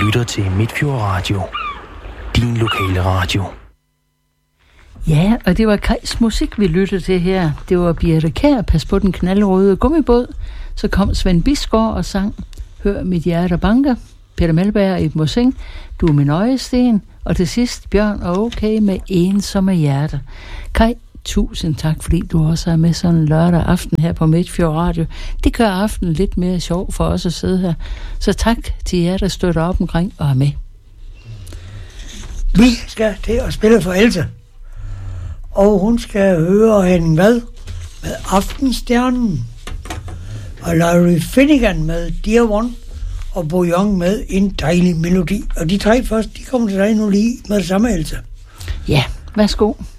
lytter til Midtfjord Radio. Din lokale radio. Ja, og det var Kajs musik, vi lyttede til her. Det var Birthe Kjær, Pas på den knaldrøde gummibåd. Så kom Svend Bisgaard og sang Hør mit hjerte banker. Peter Melberg og Ib Mosing, Du er min øjesten. Og til sidst Bjørn og Okay med Ensomme hjerte. Kaj, tusind tak, fordi du også er med sådan en lørdag aften her på Midtfjord Radio. Det gør aftenen lidt mere sjov for os at sidde her. Så tak til jer, der støtter op omkring og er med. Vi skal til at spille for Else. Og hun skal høre Henning Vad med Aftenstjernen. Og Larry Finnegan med Dear One. Og Bo Young med En dejlig melodi. Og de tre først, de kommer til dig nu lige med det samme, Else. Ja, værsgo.